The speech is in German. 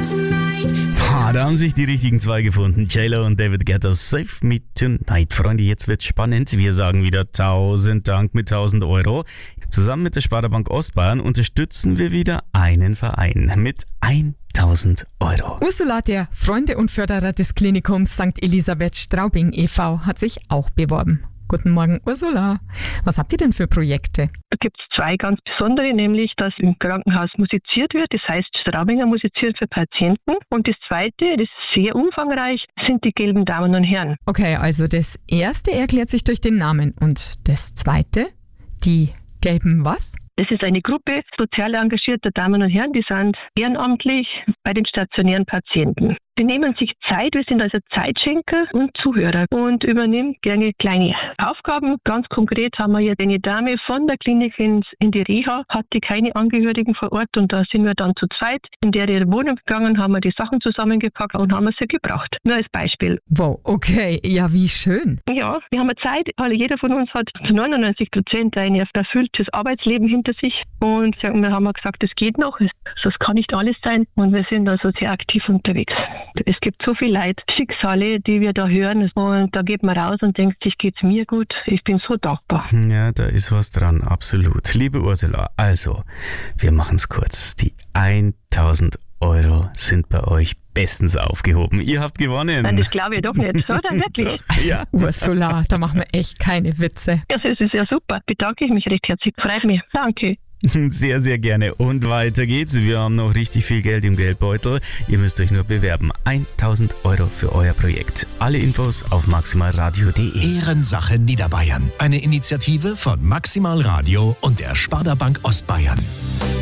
Da haben sich die richtigen zwei gefunden. J-Lo und David Guetta, Save Me Tonight. Freunde, jetzt wird's spannend. Wir sagen wieder 1000 Dank mit 1000 Euro. Zusammen mit der Sparda-Bank Ostbayern unterstützen wir wieder einen Verein mit 1000 Euro. Ursula, der Freunde und Förderer des Klinikums St. Elisabeth Straubing e.V., hat sich auch beworben. Guten Morgen, Ursula. Was habt ihr denn für Projekte? Da gibt es zwei ganz besondere, nämlich, dass im Krankenhaus musiziert wird. Das heißt, Straubinger musiziert für Patienten. Und das zweite, das ist sehr umfangreich, sind die gelben Damen und Herren. Okay, also das erste erklärt sich durch den Namen. Und das zweite? Die gelben was? Das ist eine Gruppe sozial engagierter Damen und Herren, die sind ehrenamtlich bei den stationären Patienten. Die nehmen sich Zeit, wir sind also Zeitschenker und Zuhörer und übernehmen gerne kleine Aufgaben. Ganz konkret haben wir jetzt eine Dame von der Klinik in die Reha, hatte keine Angehörigen vor Ort und da sind wir dann zu zweit in der ihre Wohnung gegangen, haben wir die Sachen zusammengepackt und haben sie gebraucht. Nur als Beispiel. Wow, okay, ja wie schön. Ja, wir haben Zeit, weil jeder von uns hat zu 99% ein erfülltes Arbeitsleben hinter sich und wir haben gesagt, das geht noch, das kann nicht alles sein und wir sind also sehr aktiv unterwegs. Es gibt so viel Leid, Schicksale, die wir da hören und da geht man raus und denkt sich, geht's mir gut, ich bin so dankbar. Ja, da ist was dran, absolut. Liebe Ursula, also, wir machen's kurz. Die 1000 Euro sind bei euch bestens aufgehoben. Ihr habt gewonnen. Nein, das glaube ich doch nicht, oder? Wirklich? Ja. Ursula, da machen wir echt keine Witze. Ja, das ist ja super. Bedanke ich mich recht herzlich. Freut mich. Danke. Sehr, sehr gerne. Und weiter geht's. Wir haben noch richtig viel Geld im Geldbeutel. Ihr müsst euch nur bewerben. 1000 Euro für euer Projekt. Alle Infos auf maximalradio.de. Ehrensache Niederbayern. Eine Initiative von Maximal Radio und der Sparda-Bank Ostbayern.